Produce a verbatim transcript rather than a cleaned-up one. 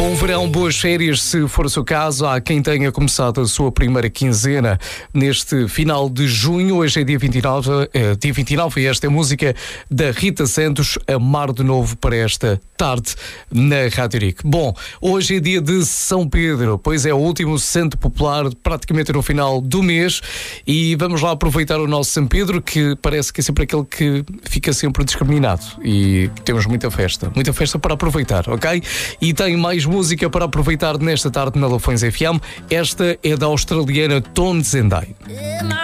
Bom verão, boas férias, se for o seu caso. Há quem tenha começado a sua primeira quinzena neste final de junho. Hoje é dia vinte e nove, é, dia vinte e nove e esta é a música da Rita Santos, Amar de Novo, para esta tarde na Rádio Ric. Bom, hoje é dia de São Pedro, pois é o último santo popular praticamente no final do mês, e vamos lá aproveitar o nosso São Pedro, que parece que é sempre aquele que fica sempre discriminado, e temos muita festa, muita festa para aproveitar, ok? E tem mais música para aproveitar nesta tarde na Lafões F M. Esta é da australiana Tom Zendai.